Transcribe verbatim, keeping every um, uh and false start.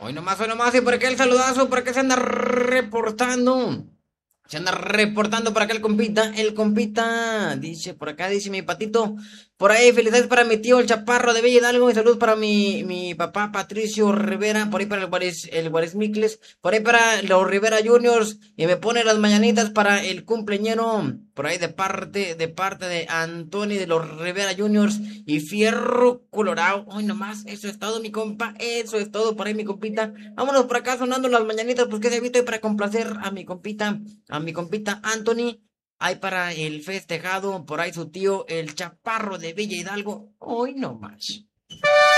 Hoy nomás, hoy nomás, y por acá el saludazo, por acá se anda reportando. Se anda reportando por acá el compita, el compita. Dice, por acá dice mi patito. Por ahí, felicidades para mi tío, el chaparro de Villa Hidalgo. Y salud para mi, mi papá Patricio Rivera. Por ahí para el Guaris, el Guaris Micles. Por ahí para los Rivera Juniors. Y me pone las mañanitas para el cumpleañero. Por ahí de parte, de parte de Anthony de los Rivera Juniors. Y Fierro Colorado. Hoy nomás, eso es todo, mi compa. Eso es todo por ahí, mi compita. Vámonos por acá sonando las mañanitas, pues que se evite para complacer a mi compita, a mi compita Anthony. Hay para el festejado, por ahí su tío, el chaparro de Villa Hidalgo. Hoy no más.